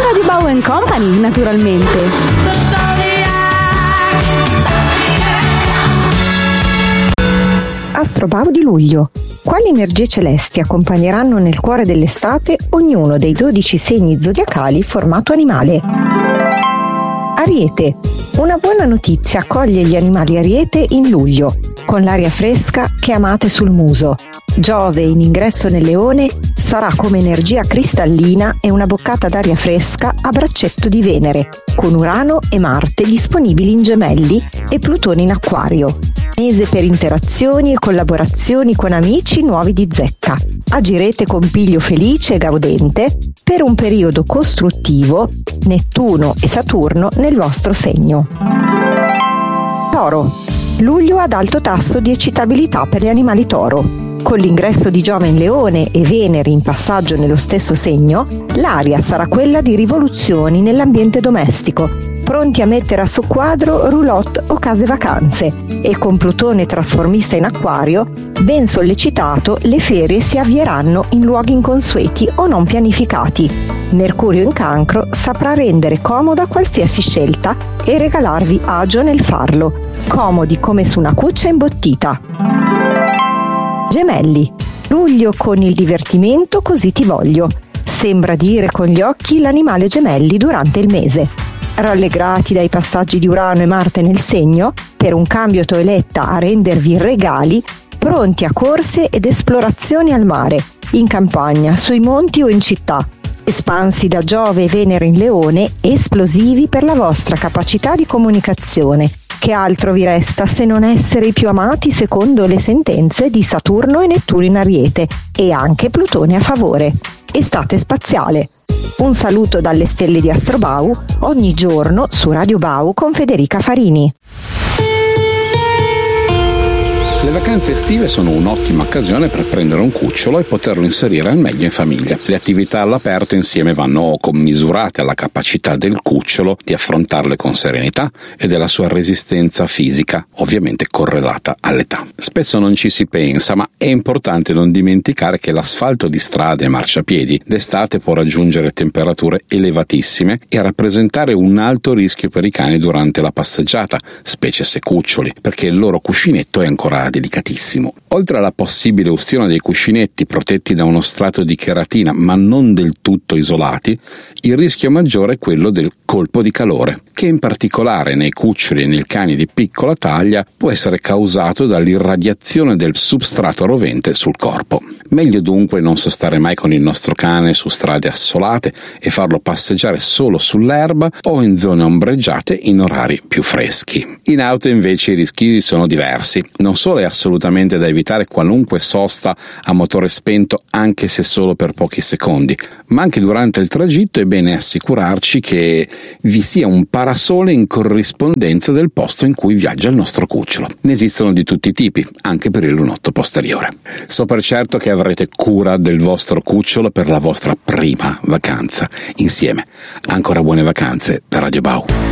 Radio Bau & Company, naturalmente. Astrobau di luglio. Quali energie celesti accompagneranno nel cuore dell'estate ognuno dei 12 segni zodiacali formato animale? Ariete. Una buona notizia accoglie gli animali Ariete in luglio, con l'aria fresca che amate sul muso. Giove in ingresso nel Leone sarà come energia cristallina e una boccata d'aria fresca a braccetto di Venere, con Urano e Marte disponibili in Gemelli e Plutone in Acquario. Mese per interazioni e collaborazioni con amici nuovi di zecca. Agirete con piglio felice e gaudente per un periodo costruttivo, Nettuno e Saturno nel vostro segno. Toro. Luglio ad alto tasso di eccitabilità per gli animali toro. Con l'ingresso di Giove in Leone e Venere in passaggio nello stesso segno, l'aria sarà quella di rivoluzioni nell'ambiente domestico, pronti a mettere a soqquadro roulotte o case vacanze, e con Plutone trasformista in Acquario, ben sollecitato, le ferie si avvieranno in luoghi inconsueti o non pianificati. Mercurio in Cancro saprà rendere comoda qualsiasi scelta e regalarvi agio nel farlo, comodi come su una cuccia imbottita. Gemelli. Luglio con il divertimento così ti voglio. Sembra dire con gli occhi l'animale Gemelli durante il mese. Rallegrati dai passaggi di Urano e Marte nel segno, per un cambio toeletta a rendervi regali, pronti a corse ed esplorazioni al mare, in campagna, sui monti o in città. Espansi da Giove e Venere in Leone, esplosivi per la vostra capacità di comunicazione. Che altro vi resta se non essere i più amati secondo le sentenze di Saturno e Nettuno in Ariete e anche Plutone a favore. Estate spaziale. Un saluto dalle stelle di Astrobau, ogni giorno su Radio Bau con Federica Farini. Le vacanze estive sono un'ottima occasione per prendere un cucciolo e poterlo inserire al meglio in famiglia. Le attività all'aperto insieme vanno commisurate alla capacità del cucciolo di affrontarle con serenità e della sua resistenza fisica, ovviamente correlata all'età. Spesso non ci si pensa, ma è importante non dimenticare che l'asfalto di strade e marciapiedi d'estate può raggiungere temperature elevatissime e rappresentare un alto rischio per i cani durante la passeggiata, specie se cuccioli, perché il loro cuscinetto è ancora delicatissimo. Oltre alla possibile ustione dei cuscinetti protetti da uno strato di cheratina ma non del tutto isolati, il rischio maggiore è quello del colpo di calore, che in particolare nei cuccioli e nei cani di piccola taglia può essere causato dall'irradiazione del substrato rovente sul corpo. Meglio dunque non sostare mai con il nostro cane su strade assolate e farlo passeggiare solo sull'erba o in zone ombreggiate in orari più freschi. In auto invece i rischi sono diversi. Non solo è assolutamente da evitare qualunque sosta a motore spento anche se solo per pochi secondi, ma anche durante il tragitto è bene assicurarci che vi sia un parasole in corrispondenza del posto in cui viaggia il nostro cucciolo. Ne esistono di tutti i tipi, anche per il lunotto posteriore. So per certo che avrete cura del vostro cucciolo per la vostra prima vacanza insieme. Ancora buone vacanze da Radio Bau.